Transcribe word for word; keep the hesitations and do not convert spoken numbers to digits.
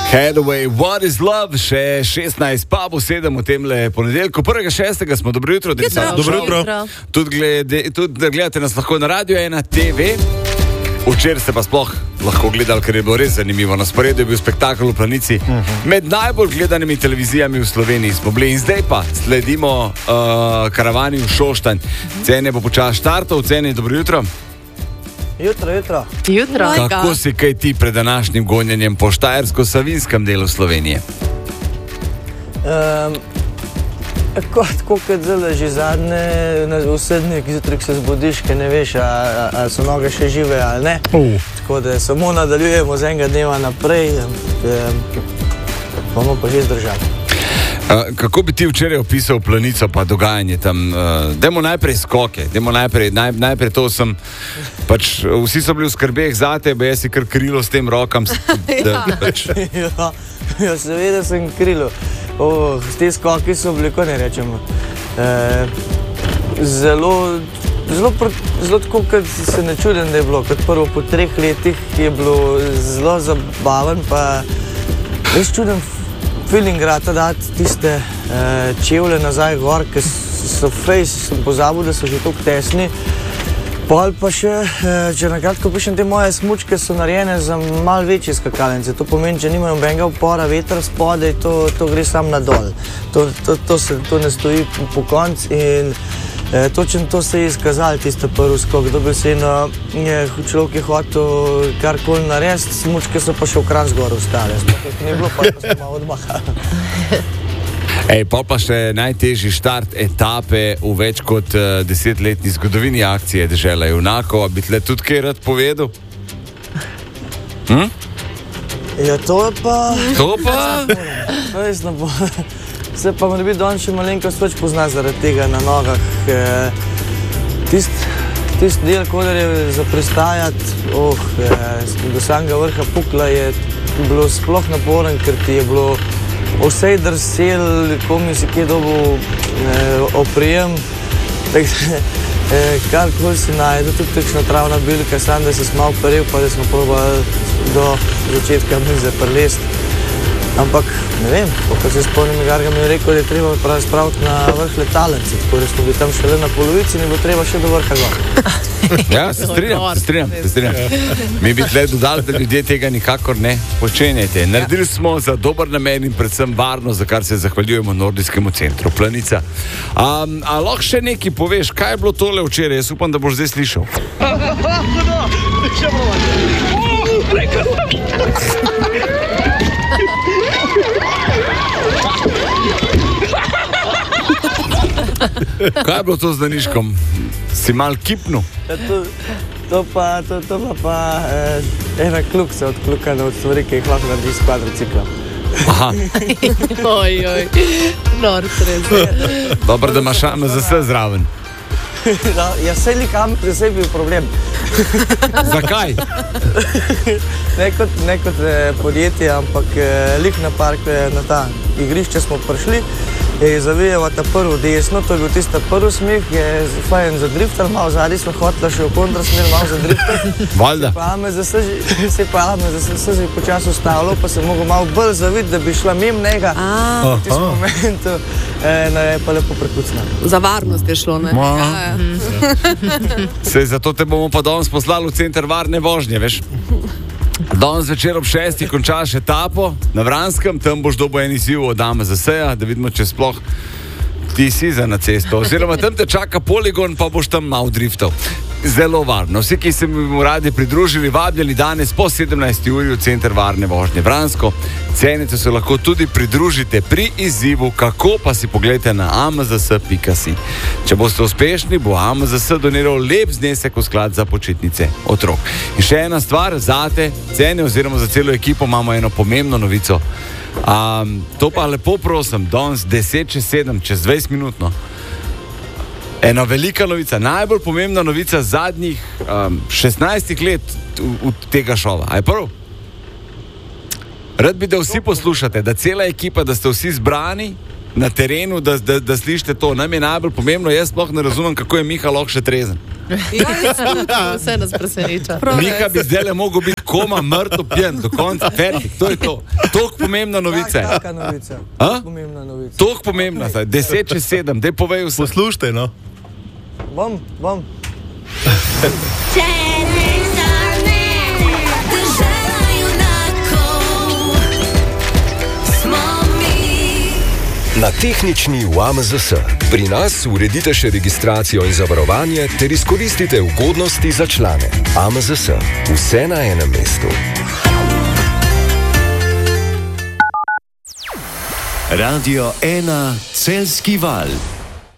Hathaway, What is Love, še šestnajst, pa bo sedem v temle ponedeljku. Prvega šestega smo, dobro jutro. Jutro. Dobro jutro. Tudi, glede, tudi da gledate nas lahko na Radio ena T V. Včeraj ste pa sploh lahko gledali, ker je bilo res zanimivo. Na sporedu je bil spektakel v Planici. Med najbolj gledanimi televizijami v Sloveniji smo bili. In zdaj pa sledimo uh, karavani v Šoštanj. Cene bo počas štartov. Cene, dobro jutro. Jutro, jutro. Jutro. Kako si kaj ti pred današnjim gonjenjem po štajersko-savinskem delu Slovenije? Um, kot, kot zdaj že zadnje, v sedmih zjutraj se zbudiš, ker ne veš, ali so noge še žive ali ne. Uh. Tako da samo nadaljujemo z enega dneva naprej, um, bomo pa že zdržali. Uh, kako bi ti včeraj opisal Planico pa dogajanje tam? Uh, dajmo najprej skoke, dajmo najprej, naj, najprej to sem, pač vsi so bili v skrbeh za tebe, jaz si kar krilo s tem rokam. Da, pač. ja, ja, seveda sem krilo. O, te skoki so bili, ko ne rečemo, e, zelo, zelo, zelo tako, kot se ne čudim, da je bilo. Kot prvo po treh letih je bilo zelo zabaven, pa res čudim feeling rata dati tiste uh, čevlje nazaj gor, ker so fejs, sem pozabil, da so že toliko tesni. Pol pa še, uh, če nakratko pišem, te moje smučke so narejene za malo večje skakalnice. To pomeni, če nimajo benga upora, vetra spodaj, to, to gre sam nadol. To, to, to, se, to ne stoji po konc in E, točno to se je izkazalo, tiste prvi skok. Dobil se eno, človek je hotel karkoli narediti, smučke so pa še v Kranj zgor ostale. Sploh ni bilo, pa smo malo odmahali. Ej, pa pa še najtežji štart etape v več kot uh, desetletni zgodovini akcije Dežela junakov. A bi tle tudi kaj rad povedal? Hm? Ja, to je pa... To pa? Res ne bo... Se pa mora biti danes še malenkost več pozna zaradi tega na nogah. Tist, tist del, kodar je za pristajati, oh, do samega vrha Pukla je bilo sploh naporen, ker ti je bilo vsej drsel, komi si kje dobil eh, oprijem. Eh, karkoli si najde, tudi takšna travna bilka, sam da si malo peril, pa da smo probali do začetka mize prelesti. Ampak, ne vem, ko se spomnim, Garga mi je rekel, da je treba spraviti na vrh letalnice, tako da smo bili tam šele na polovici in bo treba še do vrha gor. Ja, se strinjam, se strinjam, se strinjam. Mi bi tle dodali, da ljudje tega nikakor ne počenjajte. Naredili smo za dober namen in predvsem varno, za kar se zahvaljujemo Nordijskemu centru Planica. Um, a lahko še nekaj poveš, kaj je bilo tole včeraj? Jaz upam, da boš zdaj slišal. Kaj je bilo to z Daniškom? Si mal kipnul? To, to pa, to, to pa, pa eh, ena klukca odklukana od stvari, ki jih lahko naredi s kvadrocikla. Aha. Oj, oj, nor, res. Dobro, da imaš šame za vse zraven. No, ja, sej likam, da sej bil problem. Zakaj? Ne kot, ne kot eh, podjetje, ampak eh, lik na park, eh, na ta igrišče smo prišli. Je zavijeva ta prvo desno, to je bil tista prvi smih, je fajn zadriftal, malo zadnji smo hotela še v kontrasmer, malo zadriftal. Valjda. Se pa me za vse že počas ustavilo, pa se mogo malo bolj zaviti, da bi šla mim njega. V tistem momentu eh, no, je pa lepo prekucna. Za varnost je šlo, ne? Ja, ja. Sej, zato te bomo pa danes poslali v center varne vožnje, veš? Danes večer ob šestih končaš etapo na Vranskem, tam boš dobil en izziv od A M Z S-ja, da vidimo, če sploh ti si za na cesto. Oziroma tam te čaka poligon, pa boš tam malo driftal. Zelo varno. Vsi, ki se mi bomo radi pridružili, vabljeni danes po sedemnajsti uri v center varne vožnje Vransko. Cenice se lahko tudi pridružite pri izzivu, kako pa si pogledajte na a m z s pika si. Če boste uspešni, bo A M Z S doniral lep znesek v sklad za počitnice otrok. In še ena stvar, zate, cene oziroma za celo ekipo imamo eno pomembno novico. Um, to pa lepo prosim, danes deset čez sedem, čez dvajset minut, no. Ena velika novica, najbolj pomembna novica zadnjih um, šestnajstih let v, v tega šova. A je prv? Rad bi, da vsi poslušate, da cela ekipa, da ste vsi zbrani na terenu, da, da, da slišite to. Nam je najbolj pomembno, jaz sploh ne razumem, kako je Miha lahko še trezen. Vse nas preseneča. Miha bi zdaj le mogel biti koma mrtvo pijen, do konca, fertik, to je to. Toliko pomembna novica. Taka novica. Pomembna novica. Toliko pomembna, saj, deset čez sedem, dej povej vse. Poslušajte, no. Bom, bom. Na tehnični v A M Z S. Pri nas uredite še registracijo in zavarovanje ter izkoristite ugodnosti za člane. A M Z S. Vse na enem mestu. Radio ena Celjski val.